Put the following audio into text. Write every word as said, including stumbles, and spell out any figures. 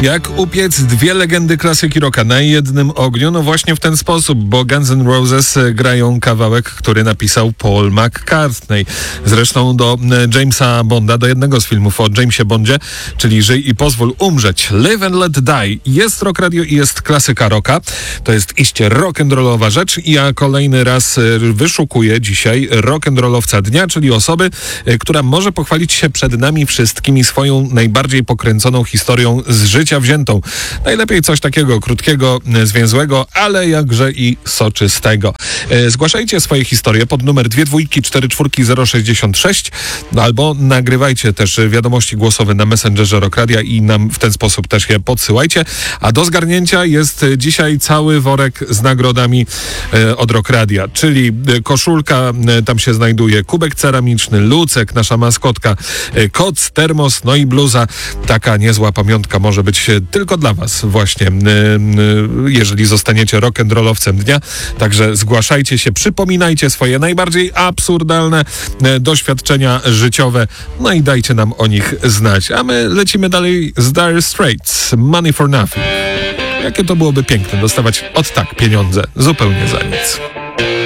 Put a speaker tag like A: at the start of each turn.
A: Jak upiec dwie legendy klasyki rocka na jednym ogniu? No właśnie w ten sposób, bo Guns N' Roses grają kawałek, który napisał Paul McCartney. Zresztą do Jamesa Bonda, do jednego z filmów o Jamesie Bondzie, czyli Żyj i pozwól umrzeć. Live and Let Die. Jest Rock Radio i jest klasyka rocka. To jest iście rock'n'rollowa rzecz i ja kolejny raz wyszukuję dzisiaj rock'n'rollowca dnia, czyli osoby, która może pochwalić się przed nami wszystkimi swoją najbardziej pokręconą historią z życia wziętą. Najlepiej coś takiego krótkiego, zwięzłego, ale jakże i soczystego. E, zgłaszajcie swoje historie pod numer dwie dwójki cztery czwórki zero sześćdziesiąt sześć albo nagrywajcie też wiadomości głosowe na Messengerze Rock Radia i nam w ten sposób też je podsyłajcie. A do zgarnięcia jest dzisiaj cały worek z nagrodami e, od Rock Radia, czyli koszulka, e, tam się znajduje kubek ceramiczny, Lucek, nasza maskotka, e, koc, termos, no i bluza. Taka niezła pamiątka może być tylko dla was właśnie, jeżeli zostaniecie rock'n'rollowcem dnia. Także zgłaszajcie się, przypominajcie swoje najbardziej absurdalne doświadczenia życiowe, no i dajcie nam o nich znać. A my lecimy dalej z Dire Straits, Money for Nothing. Jakie to byłoby piękne dostawać od tak pieniądze zupełnie za nic.